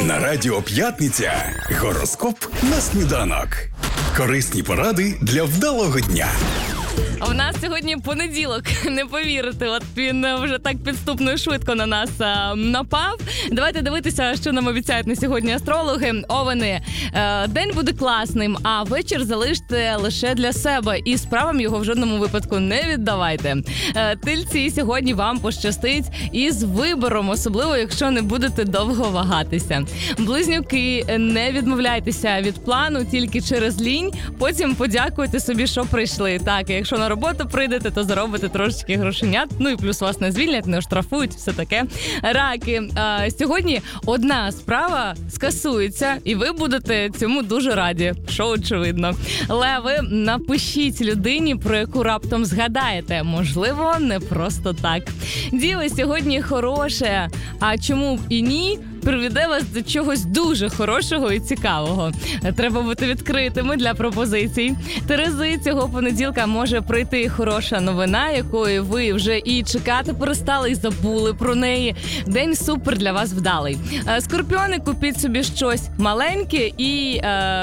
На Радіо П'ятниця гороскоп на сніданок. Корисні поради для вдалого дня. У нас сьогодні понеділок, не повірите, от він вже так підступно і швидко на нас напав. Давайте дивитися, що нам обіцяють на сьогодні астрологи. Овени, день буде класним, а вечір залиште лише для себе і справам його в жодному випадку не віддавайте. Тельці, сьогодні вам пощастить із вибором, особливо якщо не будете довго вагатися. Близнюки, не відмовляйтеся від плану тільки через лінь, потім подякуйте собі, що прийшли. Так, якщо на роботу прийдете, то заробите трошечки грошенят, ну і плюс вас не звільнять, не оштрафують, все таке. Раки, сьогодні одна справа скасується, і ви будете цьому дуже раді, що очевидно. Леви, напишіть людині, про яку раптом згадаєте, можливо, не просто так. Діви, сьогодні хороше, а чому б і ні? Приведе вас до чогось дуже хорошого і цікавого. Треба бути відкритими для пропозицій. Терези, цього понеділка може прийти хороша новина, якої ви вже і чекати перестали, і забули про неї. День супер для вас вдалий. Скорпіони, купіть собі щось маленьке і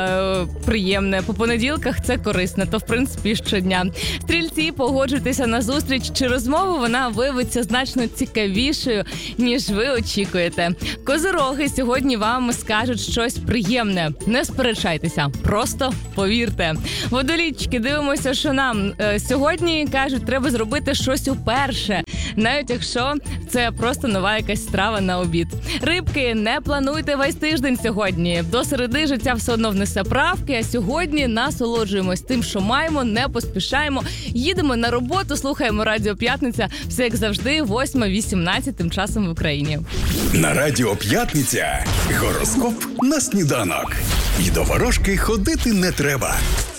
приємне. По понеділках це корисне, то в принципі щодня. Стрільці, погоджуйтеся на зустріч чи розмову, вона виявиться значно цікавішою, ніж ви очікуєте. Козироги, сьогодні вам скажуть щось приємне. Не сперечайтеся, просто повірте. Водолійчики, дивимося, що нам сьогодні кажуть, треба зробити щось уперше, навіть якщо це просто нова якась страва на обід. Рибки, не плануйте весь тиждень сьогодні. До середи життя все одно внесе правки, а сьогодні насолоджуємось тим, що маємо, не поспішаємо. Їдемо на роботу, слухаємо Радіо П'ятниця. Все як завжди, 8:18 тим часом в Україні. На Радіо П'ятниця гороскоп на сніданок. І до ворожки ходити не треба.